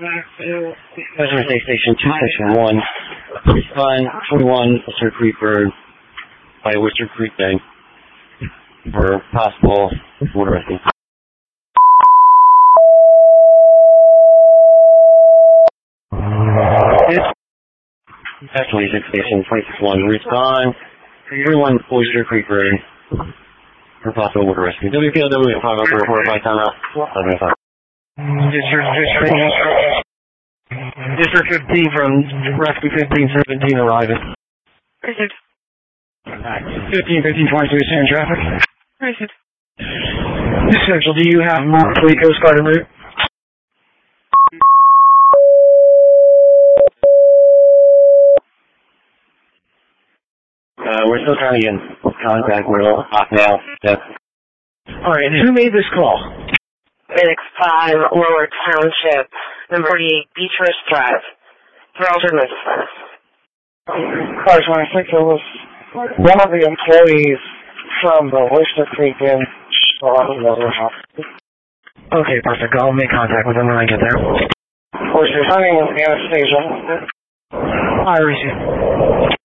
Measure Station 2, Section 1. Respond 41 Oyster Creek Road by Oyster Creek Bank for possible water rescue. Actually, Station 26-1. Respond 41 Oyster Creek Road for possible water rescue. WPLW at 50445 timeout. 705. District 15 from Rescue 1517 arriving. 15-15-22 sand traffic. Central, do you have Fleet Coast Guard en route? We're still trying to get in contact. We're off now. Yep. Alright, and who made this call? Phoenix 5, Lower Township, number 48, Beechurst Drive, Threlton, Memphis. Cars, when I think it was one of the employees from the Oyster Creek Inn. Okay, perfect. I'll make contact with them when I get there. Of course, you're finding Anastasia. I receive.